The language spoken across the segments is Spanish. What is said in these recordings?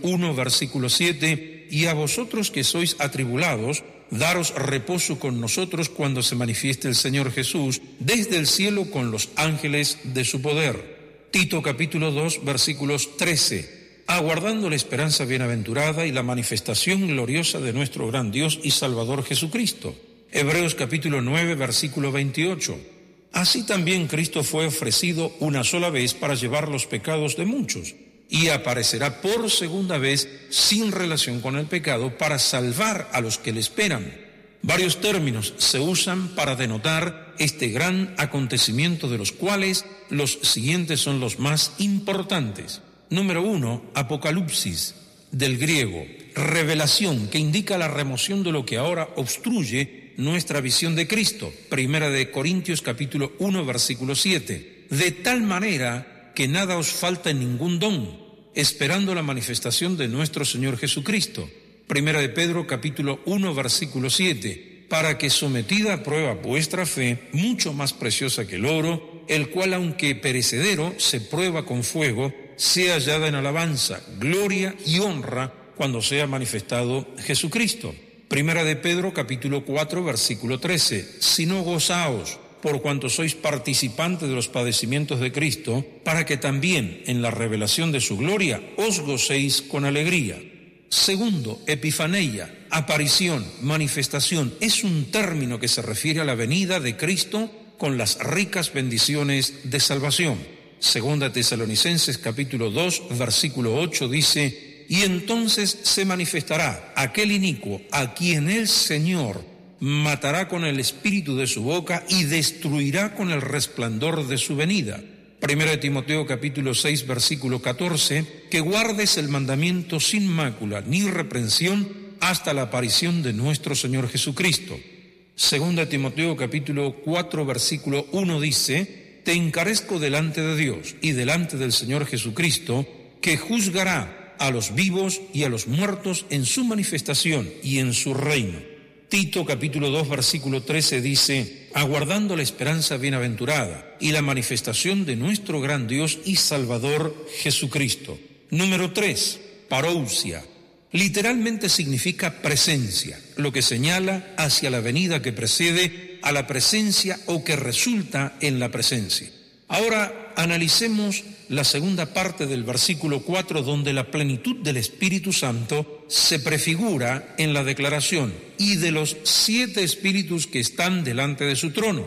1, versículo 7, y a vosotros que sois atribulados, daros reposo con nosotros cuando se manifieste el Señor Jesús desde el cielo con los ángeles de su poder. Tito capítulo 2, versículos 13, aguardando la esperanza bienaventurada y la manifestación gloriosa de nuestro gran Dios y Salvador Jesucristo. Hebreos capítulo 9, versículo 28. Así también Cristo fue ofrecido una sola vez para llevar los pecados de muchos, y aparecerá por segunda vez sin relación con el pecado para salvar a los que le esperan. Varios términos se usan para denotar este gran acontecimiento, de los cuales los siguientes son los más importantes. Número 1, Apocalipsis, del griego, revelación, que indica la remoción de lo que ahora obstruye nuestra visión de Cristo. Primera de Corintios capítulo 1, versículo 7. De tal manera que nada os falta en ningún don, esperando la manifestación de nuestro Señor Jesucristo. Primera de Pedro capítulo 1, versículo 7. Para que sometida a prueba vuestra fe, mucho más preciosa que el oro, el cual aunque perecedero se prueba con fuego, sea hallada en alabanza, gloria y honra cuando sea manifestado Jesucristo. Primera de Pedro capítulo 4, versículo 13. Sino gozaos, por cuanto sois participantes de los padecimientos de Cristo, para que también en la revelación de su gloria os gocéis con alegría. Segundo, epifaneia, aparición, manifestación, es un término que se refiere a la venida de Cristo con las ricas bendiciones de salvación. Segunda Tesalonicenses capítulo 2, versículo 8 dice: y entonces se manifestará aquel inicuo a quien el Señor matará con el espíritu de su boca y destruirá con el resplandor de su venida. Primera de Timoteo capítulo 6, versículo 14, que guardes el mandamiento sin mácula ni reprensión hasta la aparición de nuestro Señor Jesucristo. Segunda de Timoteo capítulo 4, versículo 1 dice: te encarezco delante de Dios y delante del Señor Jesucristo, que juzgará a los vivos y a los muertos en su manifestación y en su reino. Tito capítulo 2, versículo 13 dice: aguardando la esperanza bienaventurada y la manifestación de nuestro gran Dios y Salvador Jesucristo. Número 3, parousia. Literalmente significa presencia, lo que señala hacia la venida que precede a la presencia o que resulta en la presencia. Ahora analicemos la segunda parte del versículo 4, donde la plenitud del Espíritu Santo se prefigura en la declaración: y de los 7 espíritus que están delante de su trono.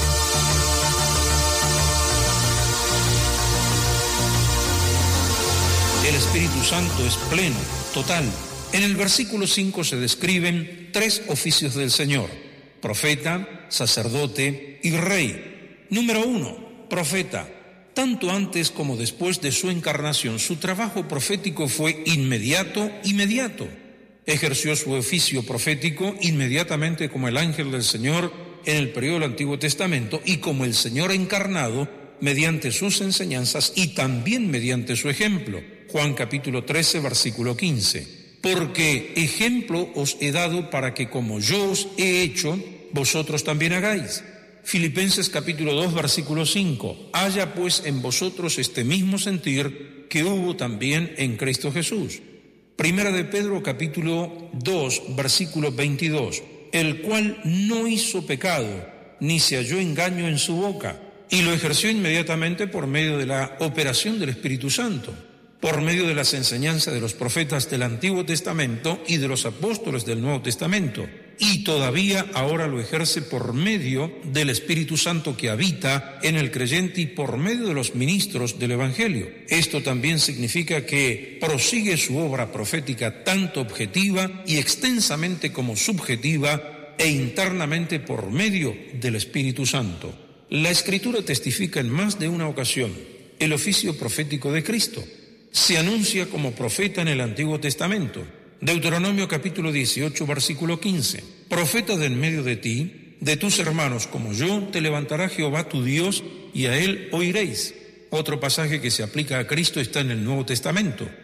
El Espíritu Santo es pleno, total. En el versículo 5 se describen 3 oficios del Señor: profeta, sacerdote y rey. Número 1, profeta. Tanto antes como después de su encarnación, su trabajo profético fue inmediato. Ejerció su oficio profético inmediatamente como el ángel del Señor en el periodo del Antiguo Testamento y como el Señor encarnado mediante sus enseñanzas y también mediante su ejemplo. Juan capítulo 13, versículo 15. Porque ejemplo os he dado para que como yo os he hecho, vosotros también hagáis. Filipenses capítulo 2, versículo 5. Haya pues en vosotros este mismo sentir que hubo también en Cristo Jesús. Primera de Pedro capítulo 2, versículo 22. El cual no hizo pecado, ni se halló engaño en su boca, y lo ejerció inmediatamente por medio de la operación del Espíritu Santo, por medio de las enseñanzas de los profetas del Antiguo Testamento y de los apóstoles del Nuevo Testamento, y todavía ahora lo ejerce por medio del Espíritu Santo que habita en el creyente y por medio de los ministros del Evangelio. Esto también significa que prosigue su obra profética tanto objetiva y extensamente como subjetiva e internamente por medio del Espíritu Santo. La Escritura testifica en más de una ocasión el oficio profético de Cristo. Se anuncia como profeta en el Antiguo Testamento. Deuteronomio capítulo 18, versículo 15. Profeta de en medio de ti, de tus hermanos como yo, te levantará Jehová tu Dios, y a él oiréis. Otro pasaje que se aplica a Cristo está en el Nuevo Testamento.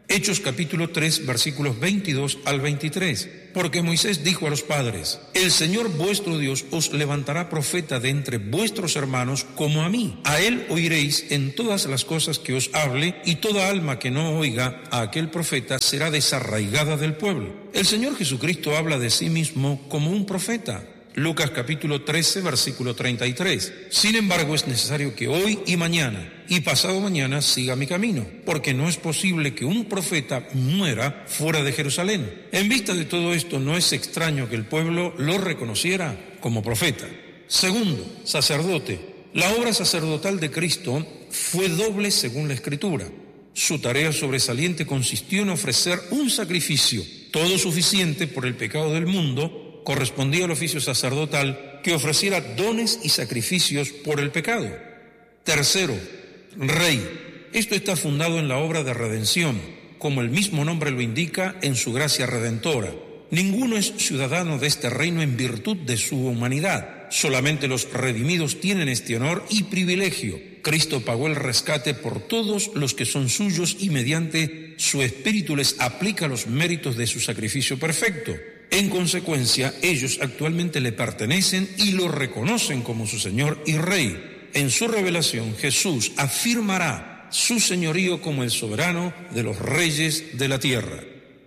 Hechos capítulo 3, versículos 22 al 23. Porque Moisés dijo a los padres: el Señor vuestro Dios os levantará profeta de entre vuestros hermanos como a mí. A él oiréis en todas las cosas que os hable, y toda alma que no oiga a aquel profeta será desarraigada del pueblo. El Señor Jesucristo habla de sí mismo como un profeta. Lucas capítulo 13, versículo 33. Sin embargo, es necesario que hoy y mañana y pasado mañana siga mi camino, porque no es posible que un profeta muera fuera de Jerusalén. En vista de todo esto, no es extraño que el pueblo lo reconociera como profeta. Segundo, sacerdote. La obra sacerdotal de Cristo fue doble según la Escritura. Su tarea sobresaliente consistió en ofrecer un sacrificio todo suficiente por el pecado del mundo. Correspondía al oficio sacerdotal que ofreciera dones y sacrificios por el pecado. Tercero, rey. Esto está fundado en la obra de redención, como el mismo nombre lo indica, en su gracia redentora. Ninguno es ciudadano de este reino en virtud de su humanidad. Solamente los redimidos tienen este honor y privilegio. Cristo pagó el rescate por todos los que son suyos y mediante su espíritu les aplica los méritos de su sacrificio perfecto. En consecuencia, ellos actualmente le pertenecen y lo reconocen como su Señor y Rey. En su revelación, Jesús afirmará su señorío como el soberano de los reyes de la tierra.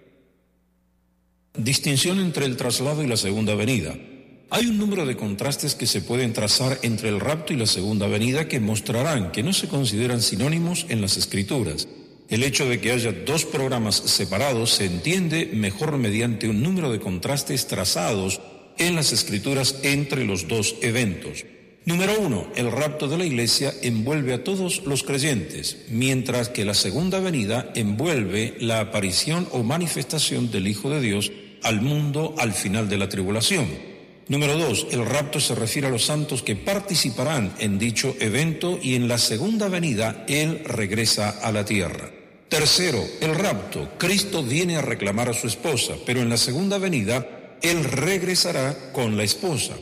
Distinción entre el traslado y la segunda venida. Hay un número de contrastes que se pueden trazar entre el rapto y la segunda venida que mostrarán que no se consideran sinónimos en las Escrituras. El hecho de que haya dos programas separados se entiende mejor mediante un número de contrastes trazados en las Escrituras entre los dos eventos. Número 1. El rapto de la Iglesia envuelve a todos los creyentes, mientras que la segunda venida envuelve la aparición o manifestación del Hijo de Dios al mundo al final de la tribulación. Número 2. El rapto se refiere a los santos que participarán en dicho evento y en la segunda venida Él regresa a la tierra. Tercero, el rapto. Cristo viene a reclamar a su esposa, pero en la segunda venida Él regresará con la esposa.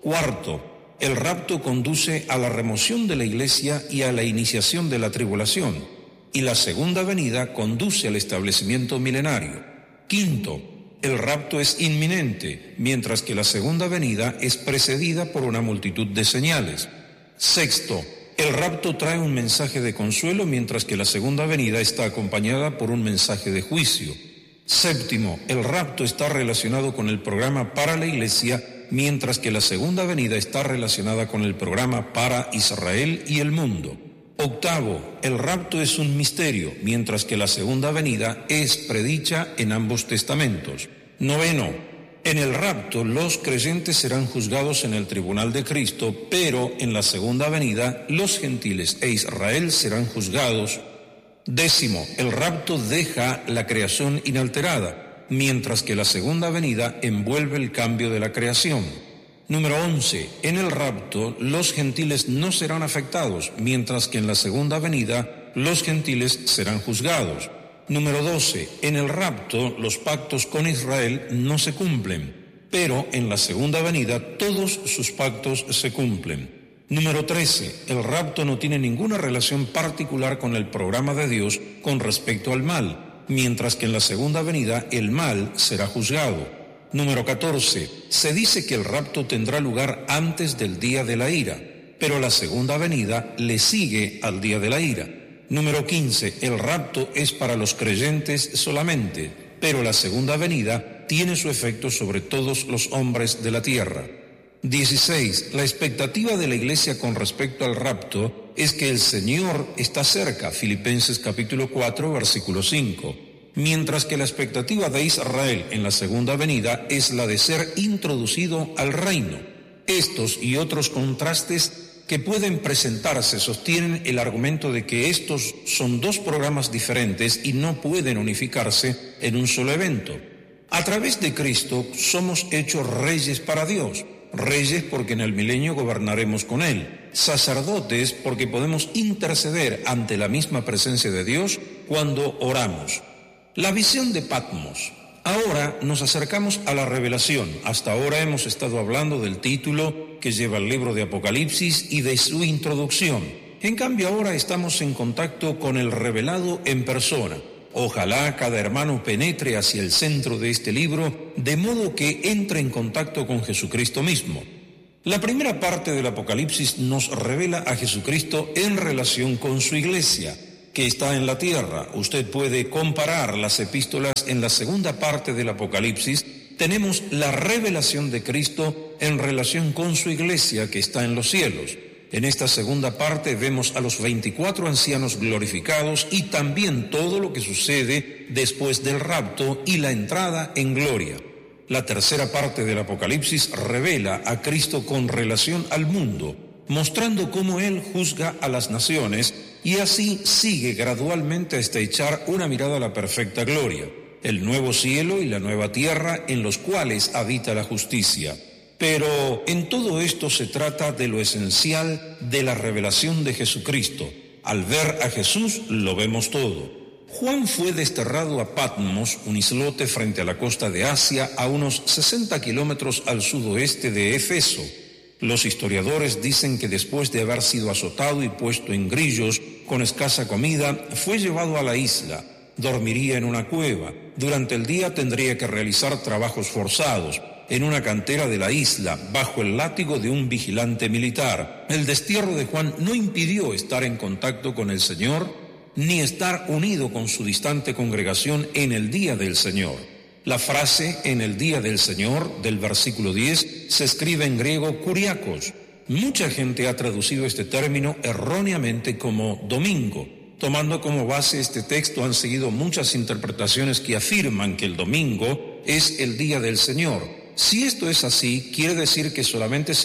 Cuarto, el rapto conduce a la remoción de la iglesia y a la iniciación de la tribulación, y la segunda venida conduce al establecimiento milenario. Quinto, el rapto es inminente, mientras que la segunda venida es precedida por una multitud de señales. Sexto, el rapto trae un mensaje de consuelo, mientras que la segunda venida está acompañada por un mensaje de juicio. Séptimo, el rapto está relacionado con el programa para la iglesia, mientras que la segunda venida está relacionada con el programa para Israel y el mundo. Octavo, el rapto es un misterio, mientras que la segunda venida es predicha en ambos testamentos. Noveno, en el rapto los creyentes serán juzgados en el tribunal de Cristo, pero en la segunda venida los gentiles e Israel serán juzgados. Décimo, el rapto deja la creación inalterada, mientras que la segunda venida envuelve el cambio de la creación. Número 11. En el rapto los gentiles no serán afectados, mientras que en la segunda venida los gentiles serán juzgados. Número 12. En el rapto los pactos con Israel no se cumplen, pero en la segunda venida todos sus pactos se cumplen. Número 13. El rapto no tiene ninguna relación particular con el programa de Dios con respecto al mal, mientras que en la segunda venida el mal será juzgado. Número 14. Se dice que el rapto tendrá lugar antes del día de la ira, pero la segunda venida le sigue al día de la ira. Número 15. El rapto es para los creyentes solamente, pero la segunda venida tiene su efecto sobre todos los hombres de la tierra. 16. La expectativa de la iglesia con respecto al rapto es que el Señor está cerca, Filipenses capítulo 4, versículo 5. Mientras que la expectativa de Israel en la segunda venida es la de ser introducido al reino. Estos y otros contrastes que pueden presentarse sostienen el argumento de que estos son dos programas diferentes y no pueden unificarse en un solo evento. A través de Cristo somos hechos reyes para Dios, reyes porque en el milenio gobernaremos con Él, sacerdotes porque podemos interceder ante la misma presencia de Dios cuando oramos. La visión de Patmos. Ahora nos acercamos a la revelación. Hasta ahora hemos estado hablando del título que lleva el libro de Apocalipsis y de su introducción. En cambio ahora estamos en contacto con el revelado en persona. Ojalá cada hermano penetre hacia el centro de este libro, de modo que entre en contacto con Jesucristo mismo. La primera parte del Apocalipsis nos revela a Jesucristo en relación con su iglesia, que está en la tierra. Usted puede comparar las epístolas. En la segunda parte del Apocalipsis tenemos la revelación de Cristo en relación con su iglesia, que está en los cielos. En esta segunda parte vemos a los 24 ancianos glorificados y también todo lo que sucede después del rapto y la entrada en gloria. La tercera parte del Apocalipsis revela a Cristo con relación al mundo, mostrando cómo Él juzga a las naciones y así sigue gradualmente hasta echar una mirada a la perfecta gloria, el nuevo cielo y la nueva tierra en los cuales habita la justicia. Pero en todo esto se trata de lo esencial de la revelación de Jesucristo. Al ver a Jesús lo vemos todo. Juan fue desterrado a Patmos, un islote frente a la costa de Asia, a unos 60 kilómetros al sudoeste de Éfeso. Los historiadores dicen que después de haber sido azotado y puesto en grillos, con escasa comida, fue llevado a la isla. Dormiría en una cueva. Durante el día tendría que realizar trabajos forzados en una cantera de la isla, bajo el látigo de un vigilante militar. El destierro de Juan no impidió estar en contacto con el Señor, ni estar unido con su distante congregación en el día del Señor. La frase "en el día del Señor" del versículo 10 se escribe en griego kuriakos. Mucha gente ha traducido este término erróneamente como domingo. Tomando como base este texto han seguido muchas interpretaciones que afirman que el domingo es el día del Señor. Si esto es así, quiere decir que solamente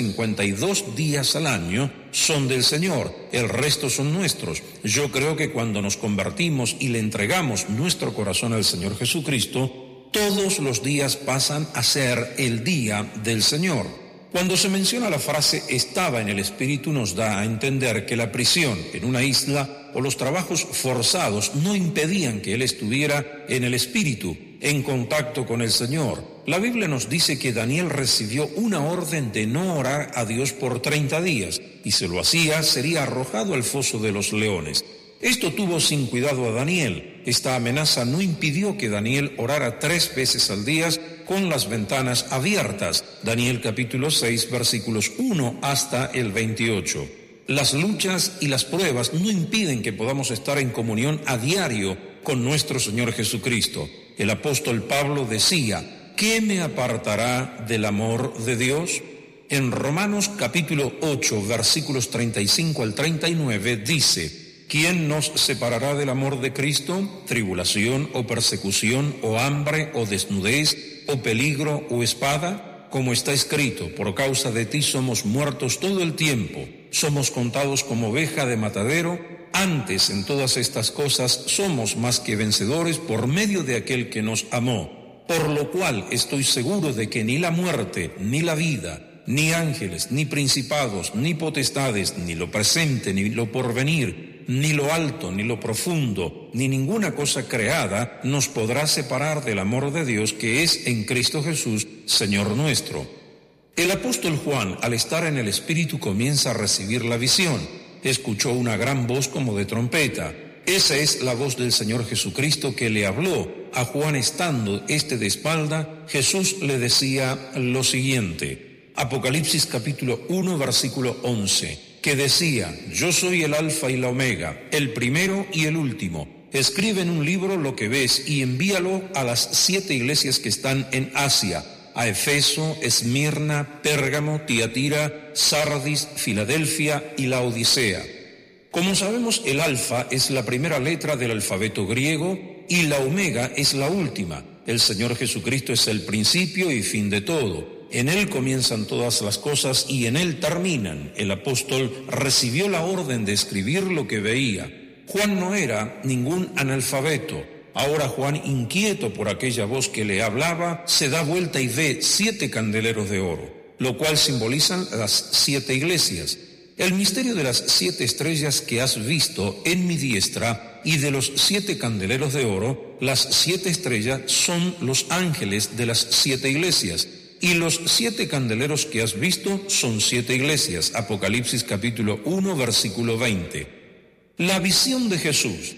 52 días al año son del Señor, el resto son nuestros. Yo creo que cuando nos convertimos y le entregamos nuestro corazón al Señor Jesucristo, todos los días pasan a ser el día del Señor. Cuando se menciona la frase "estaba en el Espíritu", nos da a entender que la prisión en una isla o los trabajos forzados no impedían que él estuviera en el Espíritu, en contacto con el Señor. La Biblia nos dice que Daniel recibió una orden de no orar a Dios por 30 días, y si lo hacía, sería arrojado al foso de los leones. Esto tuvo sin cuidado a Daniel. Esta amenaza no impidió que Daniel orara 3 veces al día con las ventanas abiertas. Daniel capítulo 6, versículos 1 hasta el 28. Las luchas y las pruebas no impiden que podamos estar en comunión a diario con nuestro Señor Jesucristo. El apóstol Pablo decía: ¿qué me apartará del amor de Dios? En Romanos capítulo 8, versículos 35 al 39 dice: ¿quién nos separará del amor de Cristo? ¿Tribulación o persecución o hambre o desnudez o peligro o espada? Como está escrito: por causa de ti somos muertos todo el tiempo, somos contados como oveja de matadero. Antes, en todas estas cosas, somos más que vencedores por medio de aquel que nos amó. Por lo cual estoy seguro de que ni la muerte, ni la vida, ni ángeles, ni principados, ni potestades, ni lo presente, ni lo porvenir, ni lo alto, ni lo profundo, ni ninguna cosa creada nos podrá separar del amor de Dios que es en Cristo Jesús, Señor nuestro. El apóstol Juan, al estar en el Espíritu, comienza a recibir la visión. Escuchó una gran voz como de trompeta. Esa es la voz del Señor Jesucristo que le habló a Juan estando de espalda. Jesús le decía lo siguiente, Apocalipsis capítulo 1, versículo 11, que decía: yo soy el Alfa y la Omega, el primero y el último. Escribe en un libro lo que ves y envíalo a las 7 iglesias que están en Asia, a Efeso, Esmirna, Pérgamo, Tiatira, Sardis, Filadelfia y Laodicea. Como sabemos, el alfa es la primera letra del alfabeto griego y la omega es la última. El Señor Jesucristo es el principio y fin de todo. En Él comienzan todas las cosas y en Él terminan. El apóstol recibió la orden de escribir lo que veía. Juan no era ningún analfabeto. Ahora Juan, inquieto por aquella voz que le hablaba, se da vuelta y ve 7 candeleros de oro, lo cual simbolizan las 7 iglesias. El misterio de las 7 estrellas que has visto en mi diestra y de los 7 candeleros de oro, las 7 estrellas son los ángeles de las 7 iglesias, y los 7 candeleros que has visto son 7 iglesias. Apocalipsis capítulo 1, versículo 20. La visión de Jesús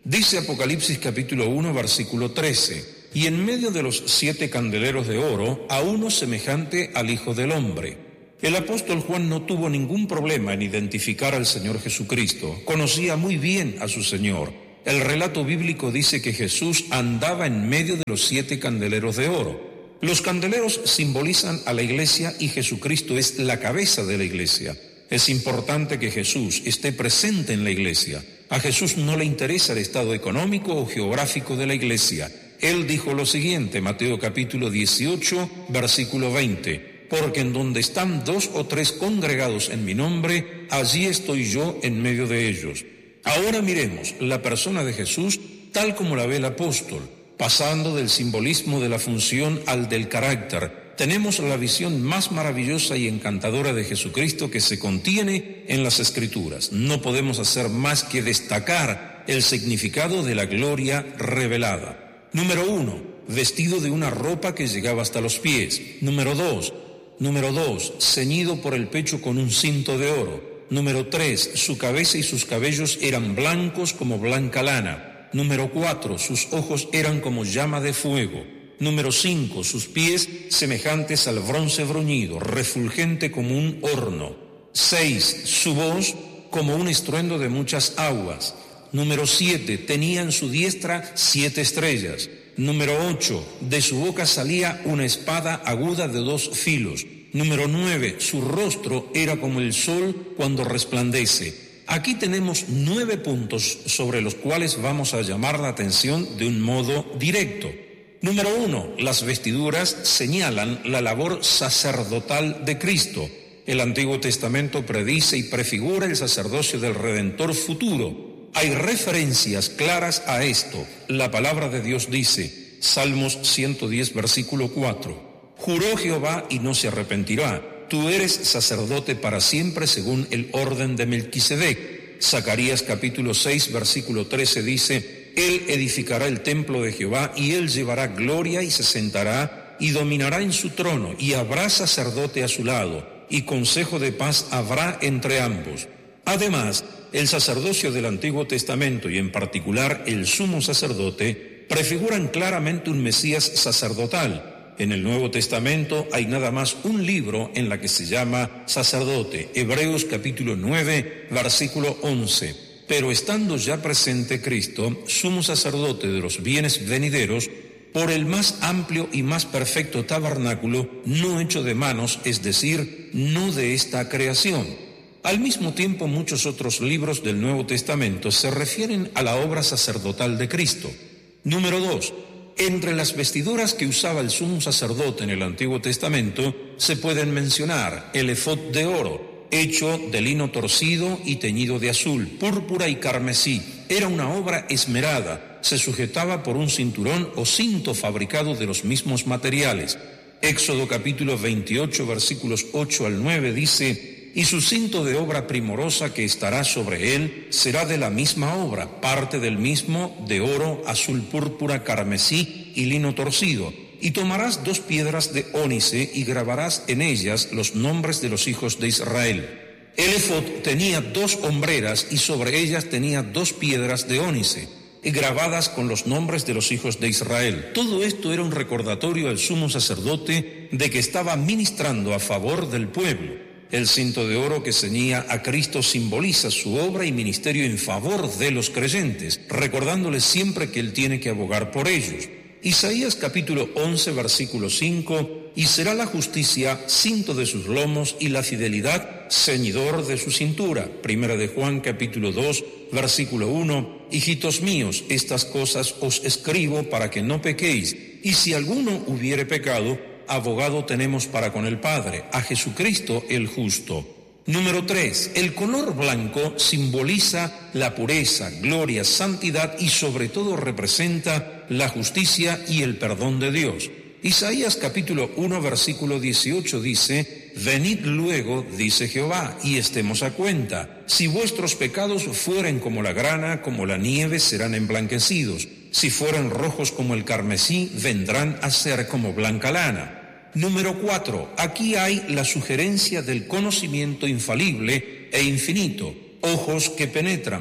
Dice Apocalipsis capítulo 1, versículo 13, y en medio de los 7 candeleros de oro, a uno semejante al Hijo del Hombre. El apóstol Juan no tuvo ningún problema en identificar al Señor Jesucristo. Conocía muy bien a su Señor. El relato bíblico dice que Jesús andaba en medio de los 7 candeleros de oro. Los candeleros simbolizan a la iglesia y Jesucristo es la cabeza de la iglesia. Es importante que Jesús esté presente en la iglesia. A Jesús no le interesa el estado económico o geográfico de la iglesia. Él dijo lo siguiente, Mateo capítulo 18, versículo 20, porque en donde están 2 o 3 congregados en mi nombre, allí estoy yo en medio de ellos. Ahora miremos la persona de Jesús tal como la ve el apóstol, pasando del simbolismo de la función al del carácter. Tenemos la visión más maravillosa y encantadora de Jesucristo que se contiene en las Escrituras. No podemos hacer más que destacar el significado de la gloria revelada. Número 1, vestido de una ropa que llegaba hasta los pies. Número 2, ceñido por el pecho con un cinto de oro. Número 3, su cabeza y sus cabellos eran blancos como blanca lana. Número 4, sus ojos eran como llama de fuego. Número 5, sus pies semejantes al bronce bruñido, refulgente como un horno. 6, su voz como un estruendo de muchas aguas. Número 7, tenía en su diestra 7 estrellas. Número 8, de su boca salía una espada aguda de 2 filos. Número 9, su rostro era como el sol cuando resplandece. Aquí tenemos 9 puntos sobre los cuales vamos a llamar la atención de un modo directo. Número 1, las vestiduras señalan la labor sacerdotal de Cristo. El Antiguo Testamento predice y prefigura el sacerdocio del Redentor futuro. Hay referencias claras a esto. La palabra de Dios dice, Salmos 110, versículo 4, juró Jehová y no se arrepentirá, tú eres sacerdote para siempre según el orden de Melquisedec. Zacarías capítulo 6, versículo 13 dice, Él edificará el templo de Jehová y Él llevará gloria y se sentará y dominará en su trono y habrá sacerdote a su lado y consejo de paz habrá entre ambos. Además, el sacerdocio del Antiguo Testamento y en particular el sumo sacerdote prefiguran claramente un Mesías sacerdotal. En el Nuevo Testamento hay nada más un libro en la que se llama sacerdote, Hebreos capítulo 9, versículo 11. Pero estando ya presente Cristo, sumo sacerdote de los bienes venideros, por el más amplio y más perfecto tabernáculo, no hecho de manos, es decir, no de esta creación. Al mismo tiempo, muchos otros libros del Nuevo Testamento se refieren a la obra sacerdotal de Cristo. Número 2. Entre las vestiduras que usaba el sumo sacerdote en el Antiguo Testamento se pueden mencionar el efod de oro, hecho de lino torcido y teñido de azul, púrpura y carmesí. Era una obra esmerada, se sujetaba por un cinturón o cinto fabricado de los mismos materiales. Éxodo capítulo 28, versículos 8 al 9 dice, y su cinto de obra primorosa que estará sobre él será de la misma obra, parte del mismo, de oro, azul, púrpura, carmesí y lino torcido. Y tomarás 2 piedras de ónice y grabarás en ellas los nombres de los hijos de Israel. El efod tenía 2 hombreras y sobre ellas tenía 2 piedras de ónice, grabadas con los nombres de los hijos de Israel. Todo esto era un recordatorio al sumo sacerdote de que estaba ministrando a favor del pueblo. El cinto de oro que ceñía a Cristo simboliza su obra y ministerio en favor de los creyentes, recordándoles siempre que Él tiene que abogar por ellos. Isaías capítulo 11, versículo 5, y será la justicia cinto de sus lomos y la fidelidad ceñidor de su cintura. Primera de Juan capítulo 2, versículo 1, hijitos míos, estas cosas os escribo para que no pequéis, y si alguno hubiere pecado, abogado tenemos para con el Padre, a Jesucristo el justo. Número 3. El color blanco simboliza la pureza, gloria, santidad y sobre todo representa la justicia y el perdón de Dios. Isaías capítulo 1 versículo 18 dice, venid luego, dice Jehová, y estemos a cuenta. Si vuestros pecados fueren como la grana, como la nieve, serán emblanquecidos. Si fueren rojos como el carmesí, vendrán a ser como blanca lana. Número 4. Aquí hay la sugerencia del conocimiento infalible e infinito, ojos que penetran.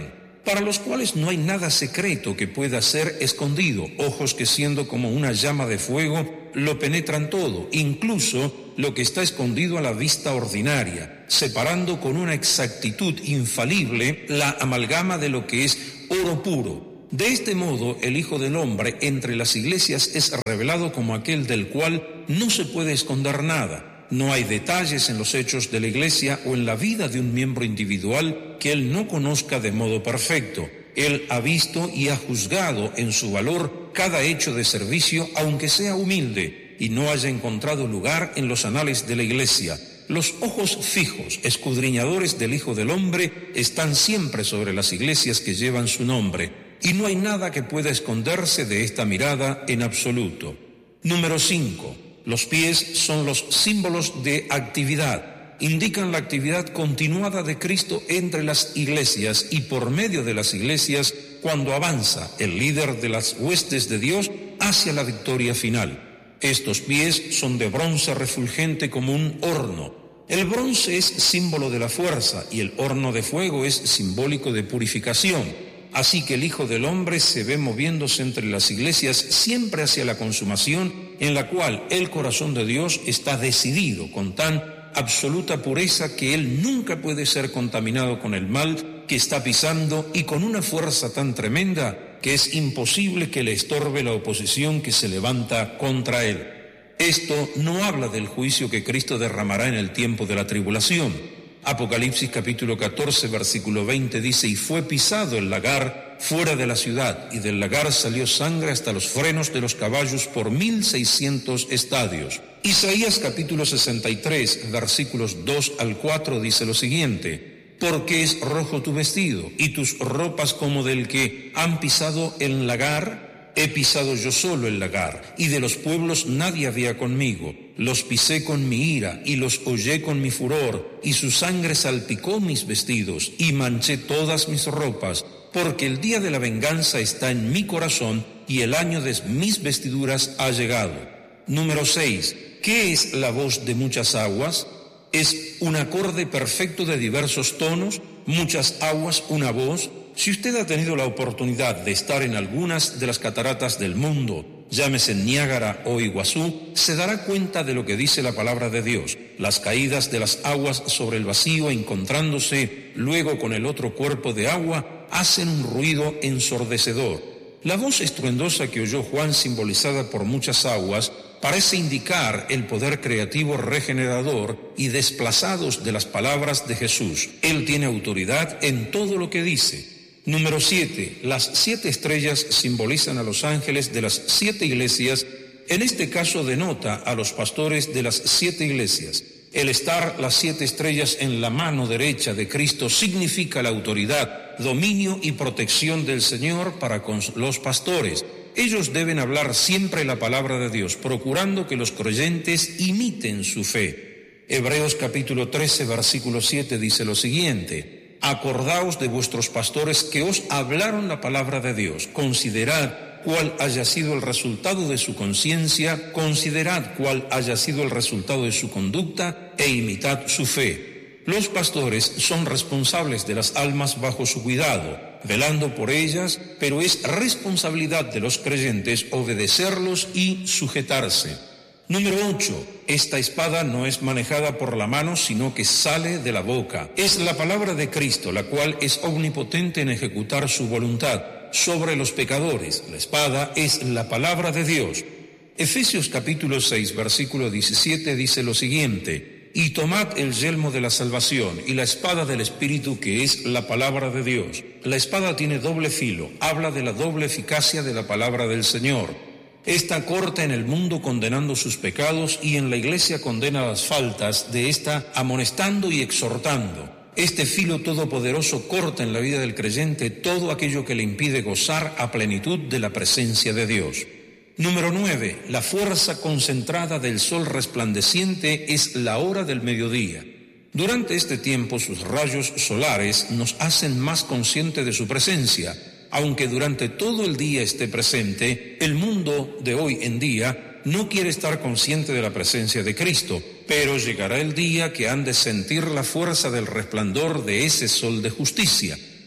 para los cuales no hay nada secreto que pueda ser escondido, ojos que siendo como una llama de fuego lo penetran todo, incluso lo que está escondido a la vista ordinaria, separando con una exactitud infalible la amalgama de lo que es oro puro. De este modo, el Hijo del Hombre entre las iglesias es revelado como aquel del cual no se puede esconder nada. No hay detalles en los hechos de la Iglesia o en la vida de un miembro individual que él no conozca de modo perfecto. Él ha visto y ha juzgado en su valor cada hecho de servicio, aunque sea humilde, y no haya encontrado lugar en los anales de la Iglesia. Los ojos fijos, escudriñadores del Hijo del Hombre, están siempre sobre las iglesias que llevan su nombre, y no hay nada que pueda esconderse de esta mirada en absoluto. Número 5. Los pies son los símbolos de actividad. Indican la actividad continuada de Cristo entre las iglesias y por medio de las iglesias cuando avanza el líder de las huestes de Dios hacia la victoria final. Estos pies son de bronce refulgente como un horno. El bronce es símbolo de la fuerza y el horno de fuego es simbólico de purificación. Así que el Hijo del Hombre se ve moviéndose entre las iglesias siempre hacia la consumación en la cual el corazón de Dios está decidido con tan absoluta pureza que Él nunca puede ser contaminado con el mal que está pisando y con una fuerza tan tremenda que es imposible que le estorbe la oposición que se levanta contra Él. Esto no habla del juicio que Cristo derramará en el tiempo de la tribulación. Apocalipsis capítulo 14, versículo 20 dice: y fue pisado el lagar fuera de la ciudad, y del lagar salió sangre hasta los frenos de los caballos por 1600 estadios. Isaías capítulo 63, versículos 2 al 4 dice lo siguiente: porque es rojo tu vestido, y tus ropas como del que han pisado el lagar. He pisado yo solo el lagar, y de los pueblos nadie había conmigo. Los pisé con mi ira, y los hollé con mi furor, y su sangre salpicó mis vestidos, y manché todas mis ropas, porque el día de la venganza está en mi corazón, y el año de mis vestiduras ha llegado. Número 6. ¿Qué es la voz de muchas aguas? Es un acorde perfecto de diversos tonos, muchas aguas, una voz. Si usted ha tenido la oportunidad de estar en algunas de las cataratas del mundo, llámese Niágara o Iguazú, se dará cuenta de lo que dice la palabra de Dios. Las caídas de las aguas sobre el vacío, encontrándose luego con el otro cuerpo de agua, hacen un ruido ensordecedor. La voz estruendosa que oyó Juan, simbolizada por muchas aguas, parece indicar el poder creativo regenerador y desplazados de las palabras de Jesús. Él tiene autoridad en todo lo que dice. Número 7. Las 7 estrellas simbolizan a los ángeles de las 7 iglesias. En este caso denota a los pastores de las 7 iglesias. El estar las 7 estrellas en la mano derecha de Cristo significa la autoridad, dominio y protección del Señor para con los pastores. Ellos deben hablar siempre la palabra de Dios, procurando que los creyentes imiten su fe. Hebreos capítulo 13, versículo 7 dice lo siguiente: acordaos de vuestros pastores que os hablaron la palabra de Dios. Considerad cuál haya sido el resultado de su conciencia, considerad cuál haya sido el resultado de su conducta e imitad su fe. Los pastores son responsables de las almas bajo su cuidado, velando por ellas, pero es responsabilidad de los creyentes obedecerlos y sujetarse. Número 8. Esta espada no es manejada por la mano, sino que sale de la boca. Es la palabra de Cristo, la cual es omnipotente en ejecutar su voluntad sobre los pecadores. La espada es la palabra de Dios. Efesios capítulo 6, versículo 17 dice lo siguiente: y tomad el yelmo de la salvación y la espada del Espíritu, que es la palabra de Dios. La espada tiene doble filo, habla de la doble eficacia de la palabra del Señor. Esta corta en el mundo condenando sus pecados y en la iglesia condena las faltas de esta, amonestando y exhortando. Este filo todopoderoso corta en la vida del creyente todo aquello que le impide gozar a plenitud de la presencia de Dios. Número 9. La fuerza concentrada del sol resplandeciente es la hora del mediodía. Durante este tiempo sus rayos solares nos hacen más conscientes de su presencia. Aunque durante todo el día esté presente, el mundo de hoy en día no quiere estar consciente de la presencia de Cristo, pero llegará el día que han de sentir la fuerza del resplandor de ese sol de justicia.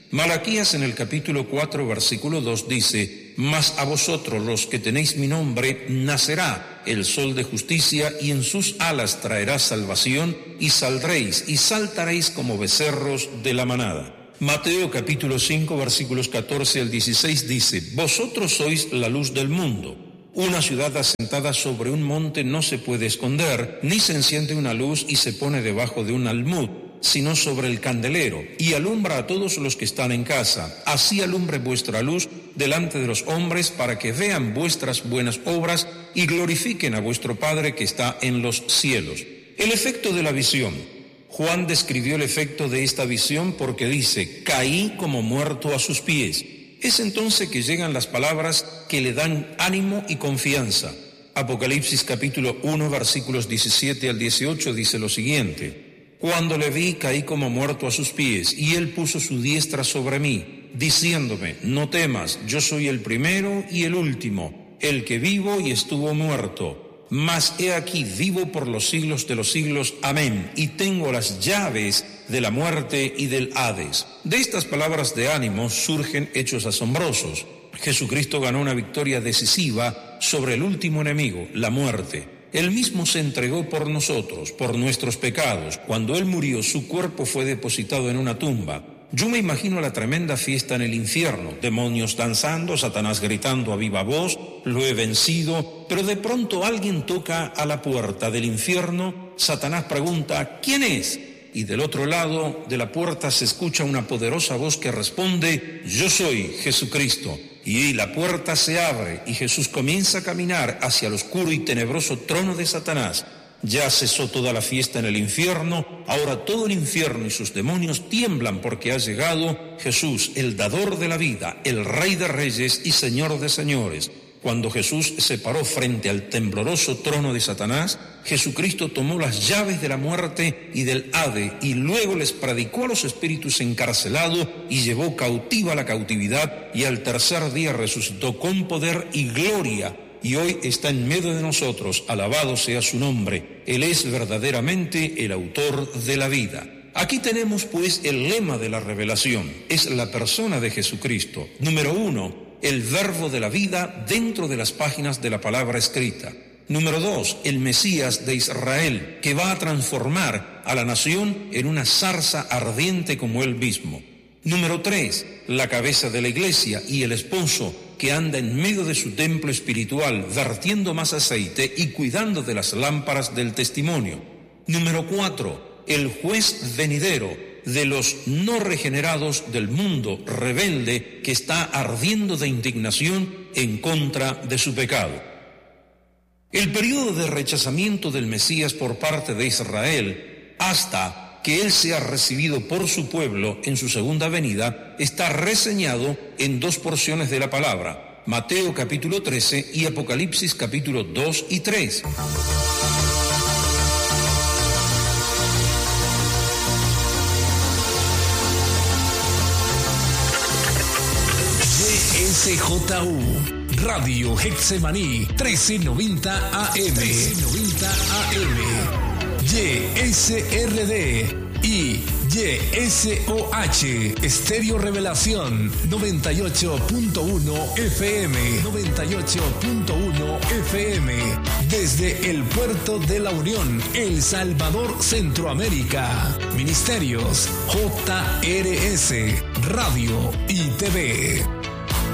Malaquías en el capítulo 4, versículo 2 dice: Mas a vosotros los que tenéis mi nombre, nacerá el sol de justicia, y en sus alas traerá salvación, y saldréis y saltaréis como becerros de la manada. Mateo capítulo 5, versículos 14 al 16 dice: Vosotros sois la luz del mundo. Una ciudad asentada sobre un monte no se puede esconder, ni se enciende una luz y se pone debajo de un almud, sino sobre el candelero, y alumbra a todos los que están en casa. Así alumbre vuestra luz delante de los hombres, para que vean vuestras buenas obras y glorifiquen a vuestro Padre que está en los cielos. El efecto de la visión. Juan describió el efecto de esta visión porque dice: caí como muerto a sus pies. Es entonces que llegan las palabras que le dan ánimo y confianza. Apocalipsis capítulo 1, versículos 17 al 18 dice lo siguiente: Cuando le vi, caí como muerto a sus pies, y él puso su diestra sobre mí, diciéndome: No temas, yo soy el primero y el último, el que vivo y estuvo muerto. Mas he aquí, vivo por los siglos de los siglos. Amén. Y tengo las llaves de la muerte y del Hades. De estas palabras de ánimo surgen hechos asombrosos. Jesucristo ganó una victoria decisiva sobre el último enemigo, la muerte. Él mismo se entregó por nosotros, por nuestros pecados. Cuando Él murió, su cuerpo fue depositado en una tumba. Yo me imagino la tremenda fiesta en el infierno, demonios danzando, Satanás gritando a viva voz: lo he vencido. Pero de pronto alguien toca a la puerta del infierno. Satanás pregunta: ¿quién es? Y del otro lado de la puerta se escucha una poderosa voz que responde: yo soy Jesucristo. Y la puerta se abre y Jesús comienza a caminar hacia el oscuro y tenebroso trono de Satanás. Ya cesó toda la fiesta en el infierno, ahora todo el infierno y sus demonios tiemblan porque ha llegado Jesús, el dador de la vida, el Rey de Reyes y Señor de Señores. Cuando Jesús se paró frente al tembloroso trono de Satanás, Jesucristo tomó las llaves de la muerte y del Hades y luego les predicó a los espíritus encarcelados y llevó cautiva la cautividad, y al tercer día resucitó con poder y gloria. Y hoy está en medio de nosotros, alabado sea su nombre. Él es verdaderamente el autor de la vida. Aquí tenemos pues el lema de la revelación, es la persona de Jesucristo. Número 1, el verbo de la vida dentro de las páginas de la palabra escrita. Número 2, el Mesías de Israel, que va a transformar a la nación en una zarza ardiente como él mismo. Número 3, la cabeza de la iglesia y el esposo que anda en medio de su templo espiritual, vertiendo más aceite y cuidando de las lámparas del testimonio. Número 4, el juez venidero de los no regenerados del mundo rebelde que está ardiendo de indignación en contra de su pecado. El periodo de rechazamiento del Mesías por parte de Israel hasta que él sea recibido por su pueblo en su segunda venida está reseñado en dos porciones de la palabra, Mateo capítulo 13 y Apocalipsis capítulo 2 y 3. YSJU Radio Getsemaní 1390 AM. 1390 AM. YSRD y YSOH Estéreo Revelación 98.1 FM. 98.1 FM desde el puerto de La Unión, El Salvador, Centroamérica. Ministerios JRS Radio y TV.